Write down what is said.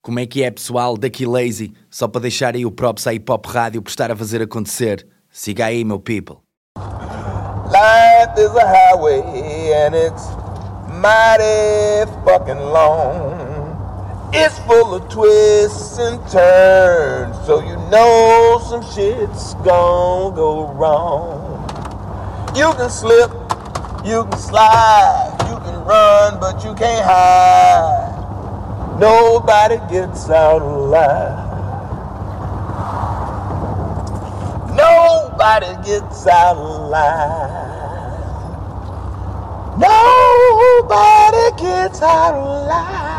Como é que é, pessoal? Daqui Lazy, só para deixar aí o props à Hip Hop Rádio por estar a fazer acontecer. Siga aí, meu people. Life is a highway and it's mighty fucking long. It's full of twists and turns, so you know some shit's gonna go wrong. You can slip, you can slide, you can run, but you can't hide. Nobody gets out alive. Nobody gets out alive. Nobody gets out alive.